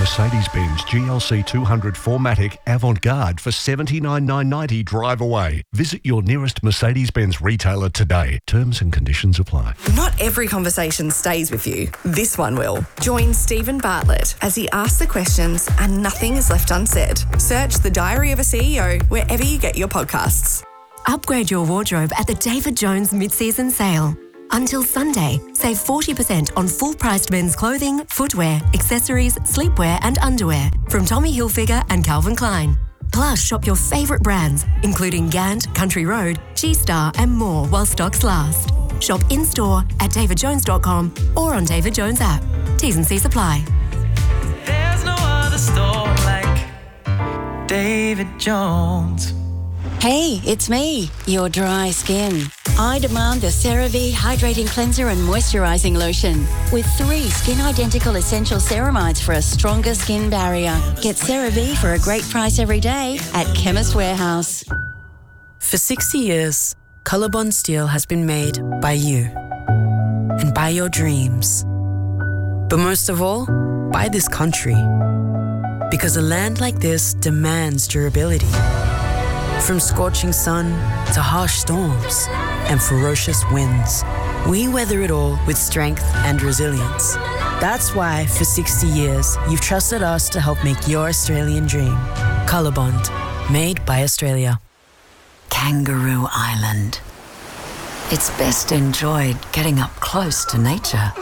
Mercedes-Benz GLC 200 4MATIC Avant-Garde for $79,990 drive away. Visit your nearest Mercedes-Benz retailer today. Terms and conditions apply. Not every conversation stays with you. This one will. Join Stephen Bartlett as he asks the questions and nothing is left unsaid. Search The Diary of a CEO wherever you get your podcasts. Upgrade your wardrobe at the David Jones mid-season sale. Until Sunday, save 40% on full-priced men's clothing, footwear, accessories, sleepwear and underwear from Tommy Hilfiger and Calvin Klein. Plus, shop your favourite brands, including Gant, Country Road, G-Star and more while stocks last. Shop in-store at davidjones.com or on David Jones app. T's and C's apply. There's no other store like David Jones. Hey, it's me, your dry skin. I demand the CeraVe Hydrating Cleanser and Moisturising Lotion with 3 skin-identical essential ceramides for a stronger skin barrier. Get CeraVe for a great price every day at Chemist Warehouse. For 60 years, Colorbond Steel has been made by you and by your dreams. But most of all, by this country. Because a land like this demands durability. From scorching sun to harsh storms and ferocious winds, we weather it all with strength and resilience. That's why, for 60 years, you've trusted us to help make your Australian dream. Colorbond, made by Australia. Kangaroo Island. It's best enjoyed getting up close to nature.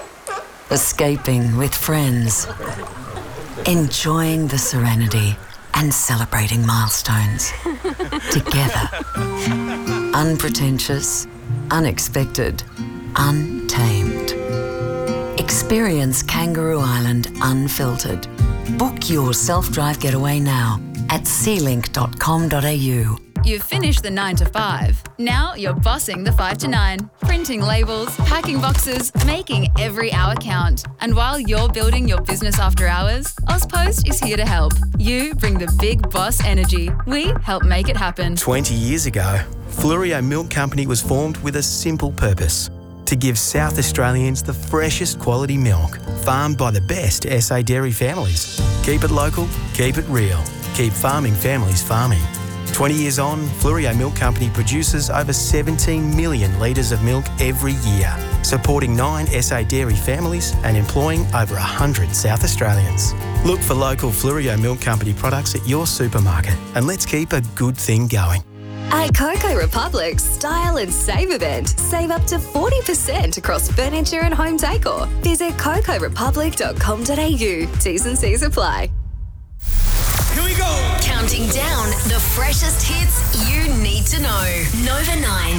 Escaping with friends. Enjoying the serenity and celebrating milestones. Together. Unpretentious, unexpected, untamed. Experience Kangaroo Island unfiltered. Book your self-drive getaway now at sealink.com.au. You've finished the 9 to 5. Now you're bossing the 5 to 9. Printing labels, packing boxes, making every hour count. And while you're building your business after hours, AusPost is here to help. You bring the big boss energy. We help make it happen. 20 years ago, Flurio Milk Company was formed with a simple purpose: to give South Australians the freshest quality milk, farmed by the best SA dairy families. Keep it local, keep it real. Keep farming families farming. 20 years on, Flurio Milk Company produces over 17 million litres of milk every year, supporting 9 SA dairy families and employing over 100 South Australians. Look for local Flurio Milk Company products at your supermarket, and let's keep a good thing going. At Coco Republic's Style and Save event, save up to 40% across furniture and home decor. Visit cocorepublic.com.au. T's and C's apply. Here we go. Counting down the freshest hits you need to know. Nova 9